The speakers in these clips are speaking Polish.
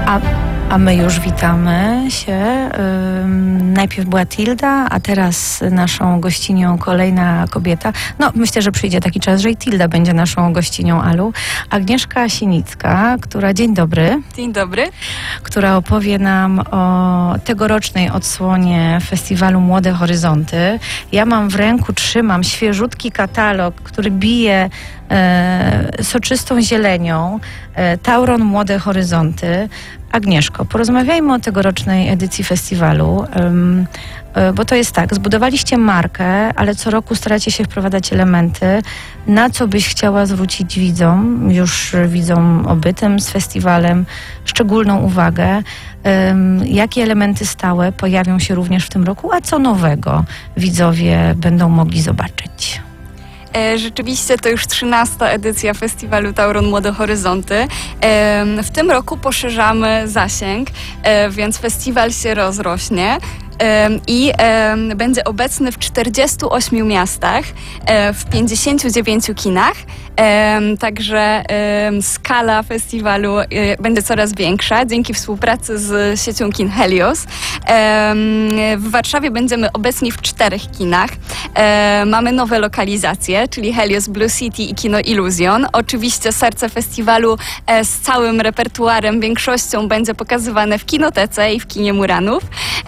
A my już witamy się. Najpierw była Tilda, a teraz naszą gościnią kolejna kobieta. No, myślę, że przyjdzie taki czas, że i Tilda będzie naszą gościnią, Alu. Agnieszka Sinicka, która... Dzień dobry. Dzień dobry. Która opowie nam o tegorocznej odsłonie festiwalu Młode Horyzonty. Ja mam w ręku, trzymam świeżutki katalog, który bije soczystą zielenią. Tauron Młode Horyzonty. Agnieszko, porozmawiajmy o tegorocznej edycji festiwalu, bo to jest tak, zbudowaliście markę, ale co roku staracie się wprowadzać elementy. Na co byś chciała zwrócić widzom, już widzom obytym z festiwalem, szczególną uwagę? Jakie elementy stałe pojawią się również w tym roku, a co nowego widzowie będą mogli zobaczyć? Rzeczywiście to już 13. edycja festiwalu Tauron Młode Horyzonty. W tym roku poszerzamy zasięg, więc festiwal się rozrośnie. I będzie obecny w 48 miastach, w 59 kinach, także skala festiwalu będzie coraz większa dzięki współpracy z siecią kin Helios. W Warszawie będziemy obecni w 4 kinach. Mamy nowe lokalizacje, czyli Helios, Blue City i Kino Illusion. Oczywiście serce festiwalu z całym repertuarem, większością będzie pokazywane w Kinotece i w kinie Muranów.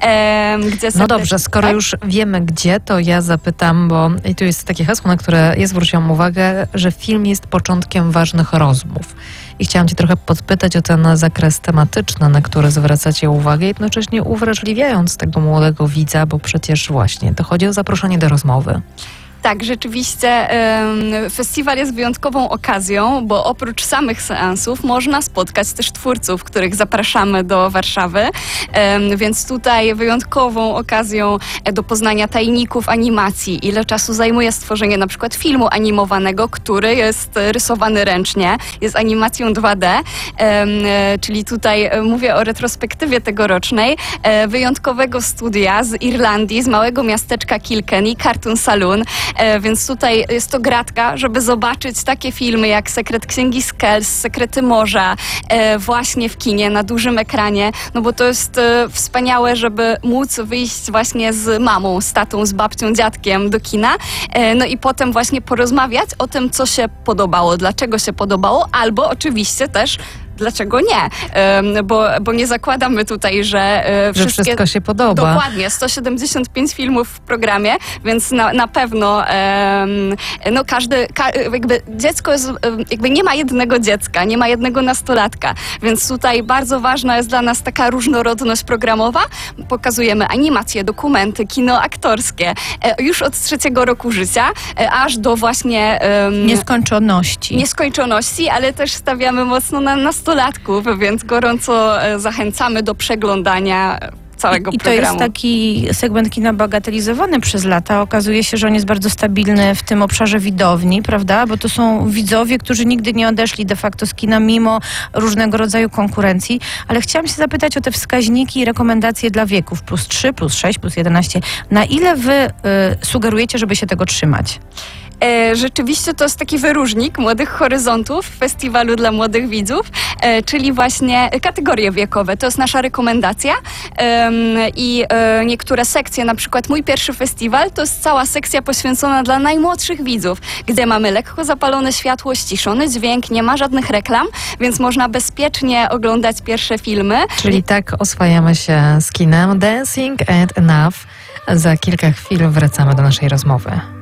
No dobrze, skoro już wiemy gdzie, to ja zapytam, bo i tu jest takie hasło, na które ja zwróciłam uwagę, że film jest początkiem ważnych rozmów. I chciałam cię trochę podpytać o ten zakres tematyczny, na który zwracacie uwagę, jednocześnie uwrażliwiając tego młodego widza, bo przecież właśnie to chodzi o zaproszenie do rozmowy. Tak, rzeczywiście festiwal jest wyjątkową okazją, bo oprócz samych seansów można spotkać też twórców, których zapraszamy do Warszawy, więc tutaj wyjątkową okazją do poznania tajników animacji, ile czasu zajmuje stworzenie na przykład filmu animowanego, który jest rysowany ręcznie, jest animacją 2D, czyli tutaj mówię o retrospektywie tegorocznej, wyjątkowego studia z Irlandii, z małego miasteczka Kilkenny, Cartoon Saloon. Więc tutaj jest to gratka, żeby zobaczyć takie filmy jak Sekret Księgi Skells, Sekrety Morza, właśnie w kinie, na dużym ekranie, no bo to jest wspaniałe, żeby móc wyjść właśnie z mamą, z tatą, z babcią, dziadkiem do kina, no i potem właśnie porozmawiać o tym, co się podobało, dlaczego się podobało, albo oczywiście też dlaczego nie? Bo nie zakładamy tutaj, że wszystko się podoba. Dokładnie, 175 filmów w programie, więc na pewno no jakby dziecko jest, jakby nie ma jednego dziecka, nie ma jednego nastolatka, więc tutaj bardzo ważna jest dla nas taka różnorodność programowa. Pokazujemy animacje, dokumenty, kino aktorskie, już od 3 roku życia, aż do właśnie nieskończoności, ale też stawiamy mocno na nastolatków, więc gorąco zachęcamy do przeglądania całego programu. I to jest taki segment kina bagatelizowany przez lata. Okazuje się, że on jest bardzo stabilny w tym obszarze widowni, prawda? Bo to są widzowie, którzy nigdy nie odeszli de facto z kina mimo różnego rodzaju konkurencji. Ale chciałam się zapytać o te wskaźniki i rekomendacje dla wieków. +3, +6, +11. Na ile wy sugerujecie, żeby się tego trzymać? Rzeczywiście to jest taki wyróżnik Młodych Horyzontów, festiwalu dla młodych widzów, czyli właśnie kategorie wiekowe. To jest nasza rekomendacja i niektóre sekcje, na przykład mój pierwszy festiwal, to jest cała sekcja poświęcona dla najmłodszych widzów, gdzie mamy lekko zapalone światło, ściszony dźwięk, nie ma żadnych reklam, więc można bezpiecznie oglądać pierwsze filmy. Czyli tak oswajamy się z kinem. Dancing and Enough. Za kilka chwil wracamy do naszej rozmowy.